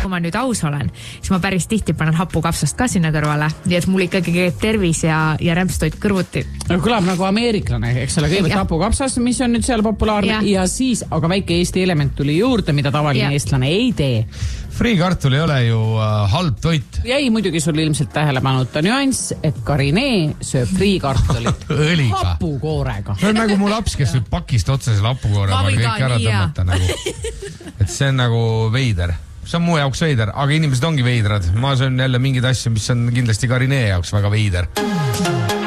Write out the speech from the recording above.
kui ma nüüd aus olen, siis ma päris tihti panen hapukapsast ka sinna kõrvale, nii et mul ikkagi käib tervis ja rämpstoit kõrvuti. Kõlab nagu ameeriklane, eks ole, kõigepealt hapukapsas, mis on nüüd seal populaarne ja siis, aga väike Eesti element tuli juurde, mida tavaline eestlane ei tee. Friikartul ei ole ju halb toit. Jäi muidugi sul ilmselt tähelepanuta nüanss, et Karinee sööb friikartulit hapukoorega. See on nagu mu laps, kes võib pakist otsa selle hapukoore kõik ära tõmmata nagu. Et see on nagu veider. See on mu jaoks veider, aga inimesed ongi veidrad. Ma söön jälle mingeid asju, mis on kindlasti Karinee jaoks väga veider.